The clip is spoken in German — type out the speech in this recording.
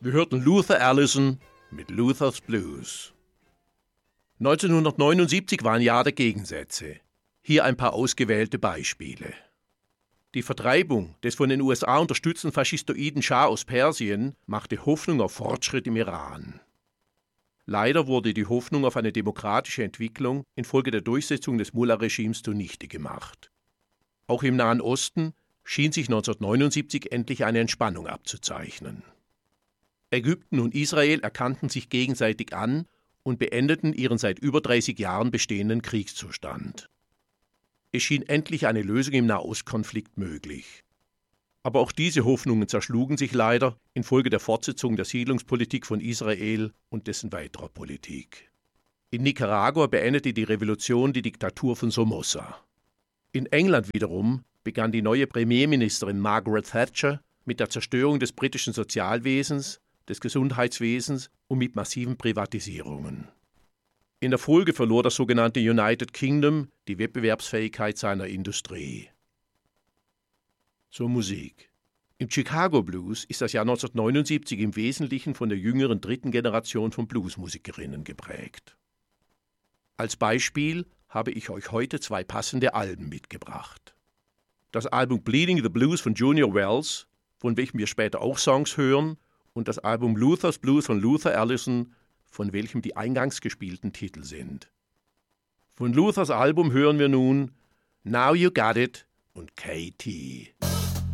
Wir hörten Luther Allison mit Luther's Blues. 1979 war ein Jahr der Gegensätze. Hier ein paar ausgewählte Beispiele. Die Vertreibung des von den USA unterstützten faschistoiden Schah aus Persien machte Hoffnung auf Fortschritt im Iran. Leider wurde die Hoffnung auf eine demokratische Entwicklung infolge der Durchsetzung des Mullah-Regimes zunichte gemacht. Auch im Nahen Osten schien sich 1979 endlich eine Entspannung abzuzeichnen. Ägypten und Israel erkannten sich gegenseitig an und beendeten ihren seit über 30 Jahren bestehenden Kriegszustand. Es schien endlich eine Lösung im Nahostkonflikt möglich. Aber auch diese Hoffnungen zerschlugen sich leider infolge der Fortsetzung der Siedlungspolitik von Israel und dessen weiterer Politik. In Nicaragua beendete die Revolution die Diktatur von Somoza. In England wiederum begann die neue Premierministerin Margaret Thatcher mit der Zerstörung des britischen Sozialwesens, des Gesundheitswesens und mit massiven Privatisierungen. In der Folge verlor das sogenannte United Kingdom die Wettbewerbsfähigkeit seiner Industrie. Zur Musik. Im Chicago Blues ist das Jahr 1979 im Wesentlichen von der jüngeren dritten Generation von Bluesmusikerinnen geprägt. Als Beispiel habe ich euch heute 2 passende Alben mitgebracht. Das Album Bleeding the Blues von Junior Wells, von welchem wir später auch Songs hören, und das Album Luther's Blues von Luther Allison, von welchem die eingangs gespielten Titel sind. Von Luthers Album hören wir nun Now You Got It und KT.